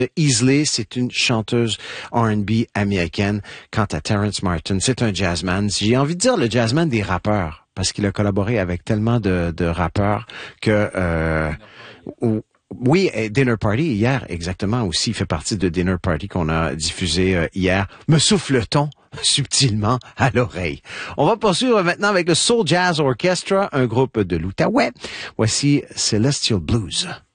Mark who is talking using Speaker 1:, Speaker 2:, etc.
Speaker 1: Easley, c'est une chanteuse R&B américaine. Quant à Terrence Martin, c'est un jazzman. J'ai envie de dire le jazzman des rappeurs, parce qu'il a collaboré avec tellement de rappeurs que... oui, Dinner Party hier, exactement aussi. Il fait partie de Dinner Party qu'on a diffusé hier. Me souffle-t-on subtilement à l'oreille. On va poursuivre maintenant avec le Soul Jazz Orchestra, un groupe de l'Outaouais. Voici Celestial Blues.